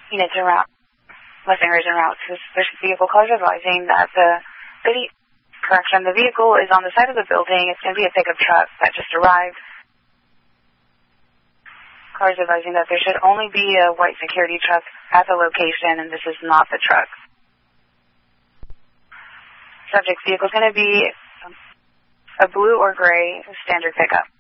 units en route, listeners en route to suspicious vehicle. Callers advising that the vehicle is on the side of the building. It's going to be a pickup truck that just arrived. Callers advising that there should only be a white security truck at the location, and this is not the truck. Subject's vehicle is going to be a blue or gray standard pickup.